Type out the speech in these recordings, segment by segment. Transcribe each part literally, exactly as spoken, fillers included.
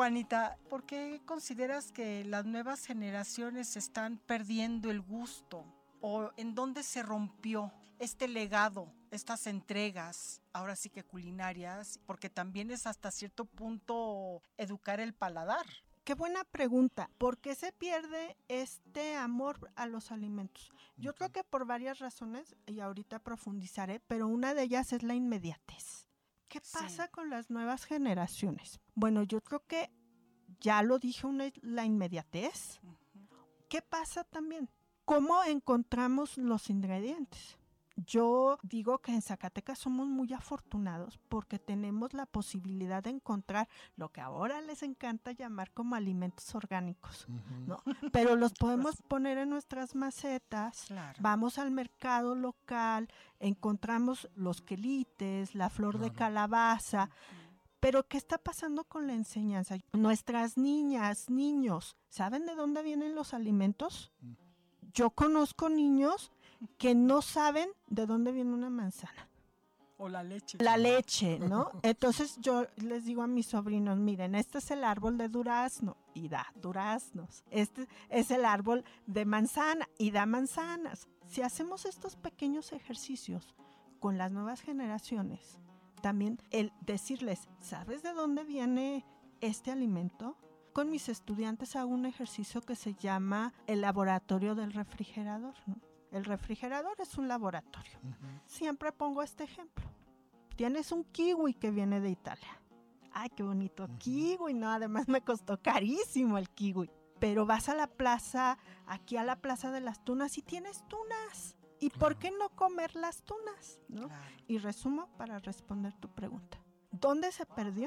Juanita, ¿por qué consideras que las nuevas generaciones están perdiendo el gusto? ¿O en dónde se rompió este legado, estas entregas, ahora sí que culinarias? Porque también es hasta cierto punto educar el paladar. Qué buena pregunta. ¿Por qué se pierde este amor a los alimentos? Yo creo que por varias razones, y ahorita profundizaré, pero una de ellas es la inmediatez. ¿Qué pasa sí. con las nuevas generaciones? Bueno, yo creo que ya lo dije, una, la inmediatez. Uh-huh. ¿Qué pasa también? ¿Cómo encontramos los ingredientes? Yo digo que en Zacatecas somos muy afortunados porque tenemos la posibilidad de encontrar lo que ahora les encanta llamar como alimentos orgánicos, uh-huh. ¿no? Pero los podemos poner en nuestras macetas, claro. Vamos al mercado local, encontramos los quelites, la flor claro. de calabaza, uh-huh. Pero ¿qué está pasando con la enseñanza? Nuestras niñas, niños, ¿saben de dónde vienen los alimentos? Uh-huh. Yo conozco niños que no saben de dónde viene una manzana. O la leche. La leche, ¿no? Entonces yo les digo a mis sobrinos, miren, este es el árbol de durazno y da duraznos. Este es el árbol de manzana y da manzanas. Si hacemos estos pequeños ejercicios con las nuevas generaciones, también el decirles, ¿sabes de dónde viene este alimento? Con mis estudiantes hago un ejercicio que se llama el laboratorio del refrigerador, ¿no? El refrigerador es un laboratorio. Uh-huh. Siempre pongo este ejemplo. Tienes un kiwi que viene de Italia. Ay, qué bonito uh-huh. kiwi, no, además me costó carísimo el kiwi. Pero vas a la plaza, aquí a la plaza de las tunas y tienes tunas. ¿Y claro. por qué no comer las tunas? ¿No? Claro. Y resumo para responder tu pregunta. ¿Dónde se perdió?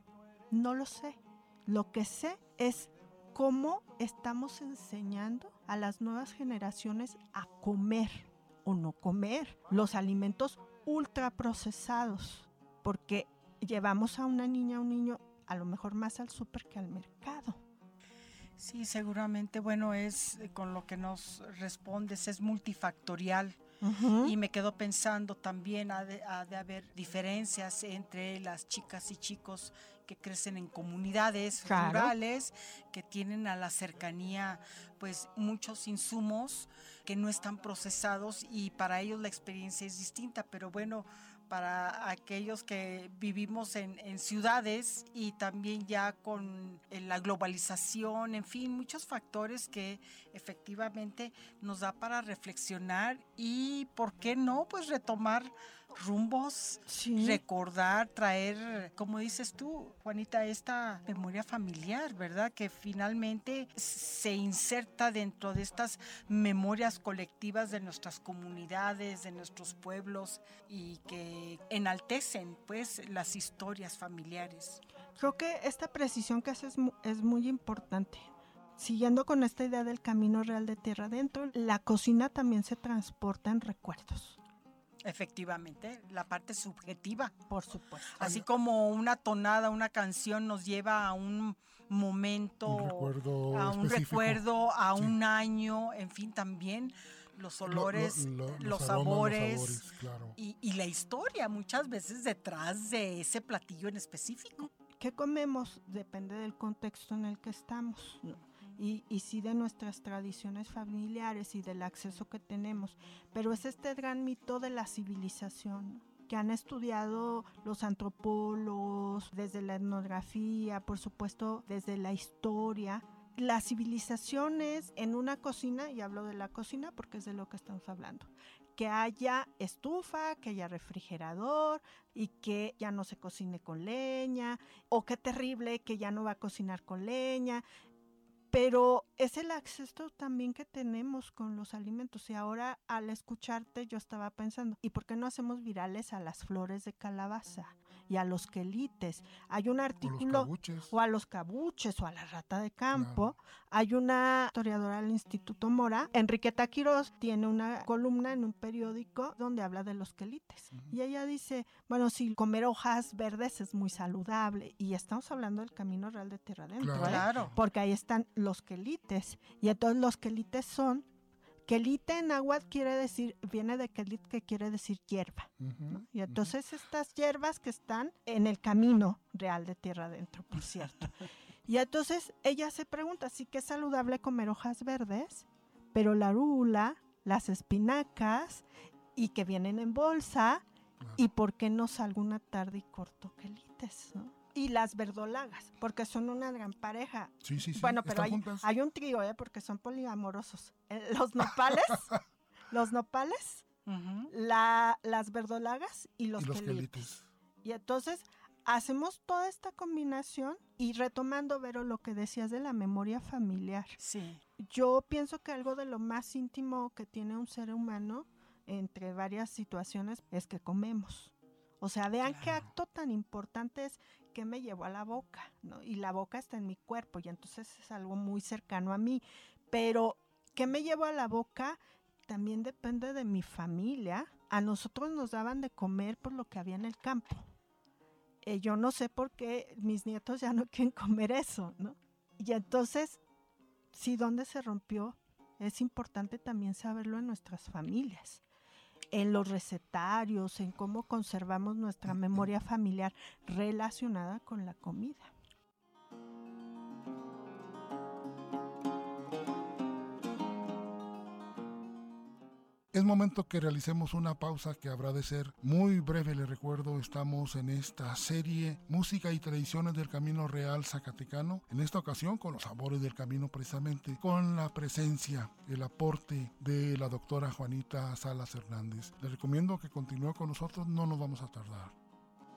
No lo sé. Lo que sé es cómo estamos enseñando a las nuevas generaciones a comer o no comer los alimentos ultraprocesados, porque llevamos a una niña, a un niño, a lo mejor más al súper que al mercado. Sí, seguramente, bueno, es con lo que nos respondes, es multifactorial. Uh-huh. Y me quedo pensando también ha de, ha de haber diferencias entre las chicas y chicos que crecen en comunidades claro. rurales, que tienen a la cercanía pues muchos insumos que no están procesados y para ellos la experiencia es distinta, pero bueno, para aquellos que vivimos en, en ciudades y también ya con la globalización, en fin, muchos factores que efectivamente nos da para reflexionar y, ¿por qué no? Pues retomar rumbos, sí. recordar, traer, como dices tú, Juanita, esta memoria familiar, ¿verdad? Que finalmente se inserta dentro de estas memorias colectivas de nuestras comunidades, de nuestros pueblos y que enaltecen pues las historias familiares. Creo que esta precisión que haces es muy importante. Siguiendo con esta idea del camino real de tierra adentro, la cocina también se transporta en recuerdos. Efectivamente, la parte subjetiva. Por supuesto. Así como una tonada, una canción nos lleva a un momento, un recuerdo a un específico. recuerdo, a sí. un año, en fin, también los olores, lo, lo, lo, los, los sabores, aromas, los sabores claro. y, y la historia muchas veces detrás de ese platillo en específico. ¿Qué comemos? Depende del contexto en el que estamos, ¿no? Y, y sí de nuestras tradiciones familiares y del acceso que tenemos, pero es este gran mito de la civilización que han estudiado los antropólogos desde la etnografía, por supuesto desde la historia. La civilización es en una cocina, y hablo de la cocina porque es de lo que estamos hablando, que haya estufa, que haya refrigerador y que ya no se cocine con leña, o qué terrible que ya no va a cocinar con leña. Pero es el acceso también que tenemos con los alimentos. Y ahora al escucharte yo estaba pensando, ¿y por qué no hacemos virales a las flores de calabaza y a los quelites? Hay un artículo, o, los o a los cabuches, o a la rata de campo. Claro. Hay una historiadora del Instituto Mora, Enriqueta Quirós, tiene una columna en un periódico donde habla de los quelites. Uh-huh. Y ella dice, bueno, sí, comer hojas verdes es muy saludable. Y estamos hablando del camino real de tierra adentro, claro. ¿eh? Claro. Porque ahí están los quelites, y entonces los quelites son, quelite en náhuatl quiere decir, viene de quelit que quiere decir hierba, uh-huh, ¿no? Y entonces uh-huh. estas hierbas que están en el camino real de tierra adentro, por cierto. Y entonces ella se pregunta, sí que es saludable comer hojas verdes, pero la arúgula, las espinacas, y que vienen en bolsa, claro. ¿Y por qué no salgo una tarde y corto quelites, ¿no? Y las verdolagas, porque son una gran pareja. Sí, sí, sí. Bueno, pero hay, hay un trío, ¿eh? Porque son poliamorosos. Eh, los nopales, los nopales, uh-huh. la, las verdolagas y los, y los quelites. quelites. Y entonces hacemos toda esta combinación y retomando, Vero, lo que decías de la memoria familiar. Sí. Yo pienso que algo de lo más íntimo que tiene un ser humano entre varias situaciones es que comemos. O sea, vean claro. Qué acto tan importante es que me llevo a la boca, ¿no? Y la boca está en mi cuerpo y entonces es algo muy cercano a mí. Pero ¿qué me llevo a la boca? También depende de mi familia. A nosotros nos daban de comer por lo que había en el campo. Eh, yo no sé por qué mis nietos ya no quieren comer eso, ¿no? Y entonces, sí, ¿dónde se rompió? Es importante también saberlo en nuestras familias. En los recetarios, en cómo conservamos nuestra memoria familiar relacionada con la comida. Es momento que realicemos una pausa que habrá de ser muy breve. Les recuerdo, estamos en esta serie Música y Tradiciones del Camino Real Zacatecano. En esta ocasión con los sabores del camino, precisamente con la presencia, el aporte de la doctora Juanita Salas Hernández. Les recomiendo que continúe con nosotros, no nos vamos a tardar.